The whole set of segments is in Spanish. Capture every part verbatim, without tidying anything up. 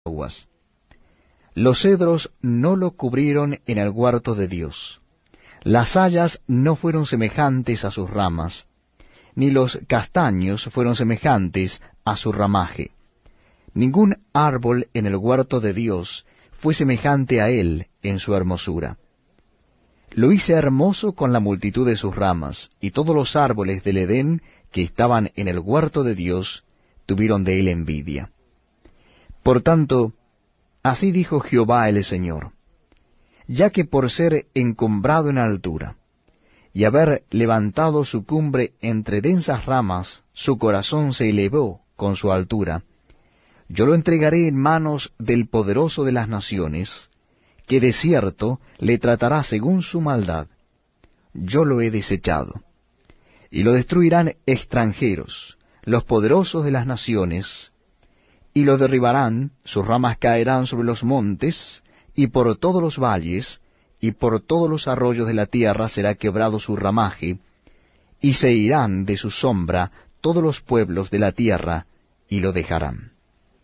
aguas. Los cedros no lo cubrieron en el huerto de Dios. Las hayas no fueron semejantes a sus ramas, ni los castaños fueron semejantes a su ramaje. Ningún árbol en el huerto de Dios fue semejante a él en su hermosura. Lo hice hermoso con la multitud de sus ramas, y todos los árboles del Edén que estaban en el huerto de Dios tuvieron de él envidia. Por tanto, así dijo Jehová el Señor: ya que por ser encumbrado en altura, y haber levantado su cumbre entre densas ramas, su corazón se elevó con su altura, yo lo entregaré en manos del poderoso de las naciones, que de cierto le tratará según su maldad. Yo lo he desechado. Y lo destruirán extranjeros, los poderosos de las naciones, y lo derribarán, sus ramas caerán sobre los montes, y por todos los valles, y por todos los arroyos de la tierra será quebrado su ramaje, y se irán de su sombra todos los pueblos de la tierra, y lo dejarán.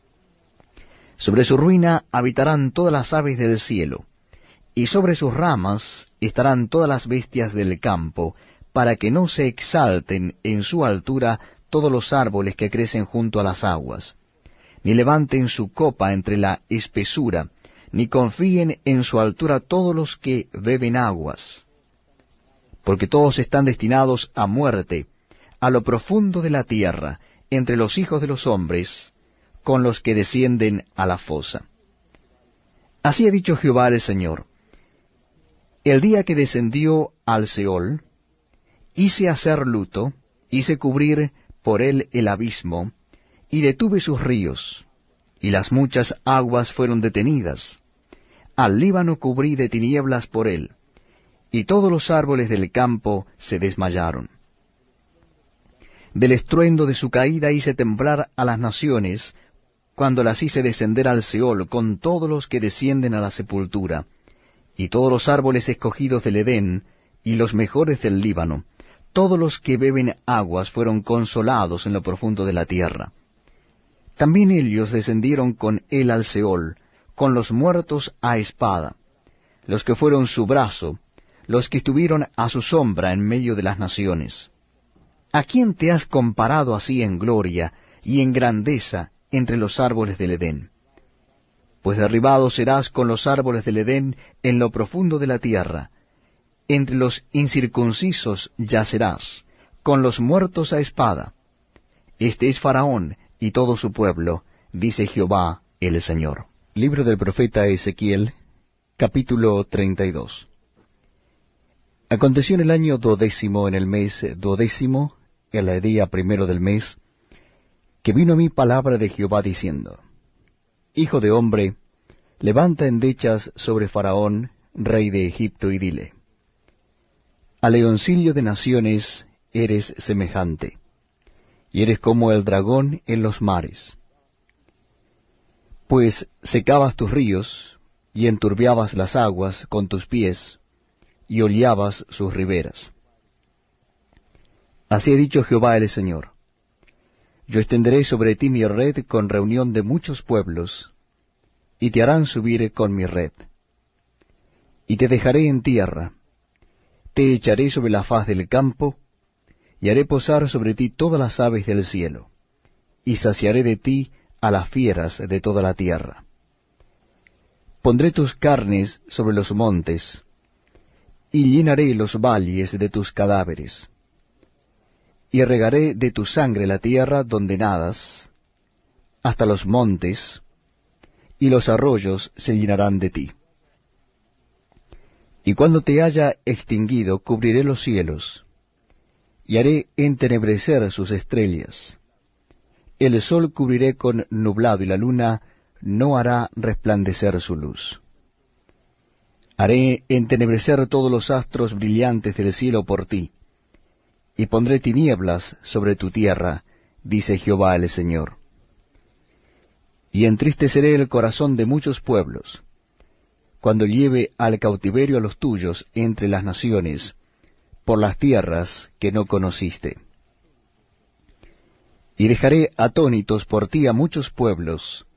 Sobre su ruina habitarán todas las aves del cielo, y sobre sus ramas estarán todas las bestias del campo, para que no se exalten en su altura todos los árboles que crecen junto a las aguas, ni levanten su copa entre la espesura, ni confíen en su altura todos los que beben aguas, porque todos están destinados a muerte, a lo profundo de la tierra, entre los hijos de los hombres, con los que descienden a la fosa. Así ha dicho Jehová el Señor: el día que descendió al Seol, hice hacer luto, hice cubrir por él el abismo, y detuve sus ríos, y las muchas aguas fueron detenidas. Al Líbano cubrí de tinieblas por él, y todos los árboles del campo se desmayaron. Del estruendo de su caída hice temblar a las naciones, cuando las hice descender al Seol con todos los que descienden a la sepultura, y todos los árboles escogidos del Edén, y los mejores del Líbano, todos los que beben aguas fueron consolados en lo profundo de la tierra. También ellos descendieron con él al Seol, con los muertos a espada, los que fueron su brazo, los que estuvieron a su sombra en medio de las naciones. ¿A quién te has comparado así en gloria y en grandeza entre los árboles del Edén? Pues derribado serás con los árboles del Edén en lo profundo de la tierra. Entre los incircuncisos yacerás, con los muertos a espada. Este es Faraón y todo su pueblo, dice Jehová el Señor. Libro del profeta Ezequiel, capítulo treinta y dos. Aconteció en el año duodécimo, en el mes duodécimo, en el día primero del mes, que vino a mí palabra de Jehová diciendo: Hijo de hombre, levanta endechas sobre Faraón, rey de Egipto, y dile: a leoncillo de naciones eres semejante, y eres como el dragón en los mares. Pues secabas tus ríos, y enturbiabas las aguas con tus pies, y hollabas sus riberas. Así ha dicho Jehová el Señor: yo extenderé sobre ti mi red con reunión de muchos pueblos, y te harán subir con mi red. Y te dejaré en tierra, te echaré sobre la faz del campo, y haré posar sobre ti todas las aves del cielo, y saciaré de ti a las fieras de toda la tierra. Pondré tus carnes sobre los montes, y llenaré los valles de tus cadáveres. Y regaré de tu sangre la tierra donde nadas, hasta los montes, y los arroyos se llenarán de ti. Y cuando te haya extinguido, cubriré los cielos, y haré entenebrecer sus estrellas. El sol cubriré con nublado, y la luna no hará resplandecer su luz. Haré entenebrecer todos los astros brillantes del cielo por ti, y pondré tinieblas sobre tu tierra, dice Jehová el Señor. Y entristeceré el corazón de muchos pueblos, cuando lleve al cautiverio a los tuyos entre las naciones, por las tierras que no conociste. Y dejaré atónitos por ti a muchos pueblos,